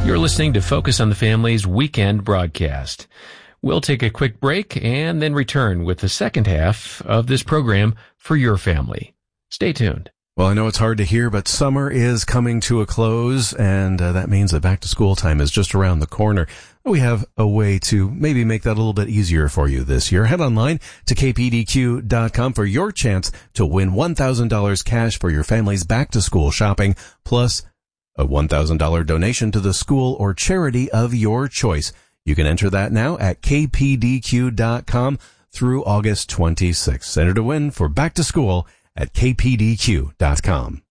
You're listening to Focus on the Family's weekend broadcast. We'll take a quick break and then return with the second half of this program for your family. Stay tuned. Well, I know it's hard to hear, but summer is coming to a close, and that means that back to school time is just around the corner. We have a way to maybe make that a little bit easier for you this year. Head online to kpdq.com for your chance to win $1,000 cash for your family's back to school shopping, plus a $1,000 donation to the school or charity of your choice. You can enter that now at kpdq.com through August 26th. Enter to win for back to school at kpdq.com.